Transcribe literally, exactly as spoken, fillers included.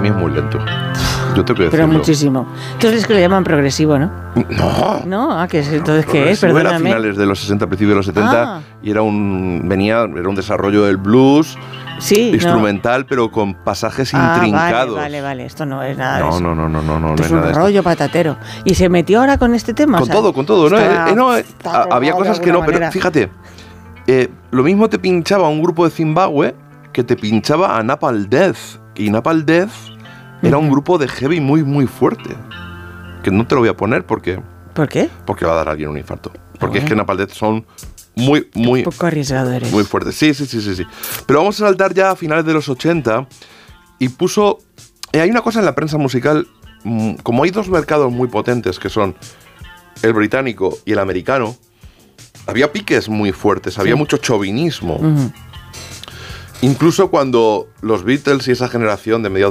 mí es muy lento. Yo tengo que decirlo. Pero muchísimo. Entonces es que lo llaman progresivo, ¿no? No. No, ah, que es, entonces ¿qué es? Progresivo era a Perdóname. finales de los sesenta, principios de los setenta, Ah. y era un venía era un desarrollo del blues, Sí, instrumental, no. pero con pasajes ah, intrincados. Vale, vale, vale, esto no es nada no, de eso. No, no, no, no, no, esto no es es nada un de rollo patatero. ¿Y se metió ahora con este tema? Con o sea, todo, con todo, ¿no? está, Eh, no eh, está había cosas que no, manera. pero fíjate, eh, lo mismo te pinchaba un grupo de Zimbabue que te pinchaba a Napalm Death, y Napalm Death era un grupo de heavy muy, muy fuerte. Que no te lo voy a poner porque... ¿Por qué? Porque va a dar a alguien un infarto. Porque bueno. es que Napalm Death son muy, muy... Un poco arriesgado eres. Muy fuertes. Sí, sí, sí, sí, sí. Pero vamos a saltar ya a finales de los ochenta y puso... Eh, hay una cosa en la prensa musical, mmm, como hay dos mercados muy potentes que son el británico y el americano, había piques muy fuertes, había sí. mucho chauvinismo. Uh-huh. Incluso cuando los Beatles y esa generación de mediados